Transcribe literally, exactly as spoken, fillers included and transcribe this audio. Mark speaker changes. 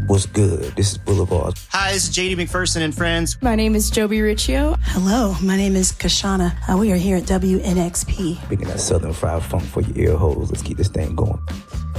Speaker 1: What's good? This is Boulevard.
Speaker 2: Hi, this is J D McPherson and friends.
Speaker 3: My name is Joby Riccio.
Speaker 4: Hello, my name is Kashana. Uh, we are here at W N X P.
Speaker 1: Picking that Southern fried funk for your ear holes. Let's keep this thing going.